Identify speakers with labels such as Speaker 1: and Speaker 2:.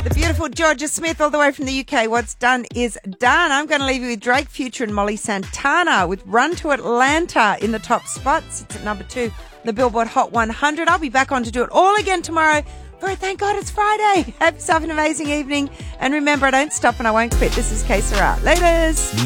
Speaker 1: The beautiful Georgia Smith all the way from the UK. What's done is done. I'm going to leave you with Drake, Future and Molly Santana with Run to Atlanta in the top spots. It's at number 2, the Billboard Hot 100. I'll be back on to do it all again tomorrow. For thank God it's Friday. Have yourself an amazing evening. And remember, I don't stop and I won't quit. This is K Sarah. Laters.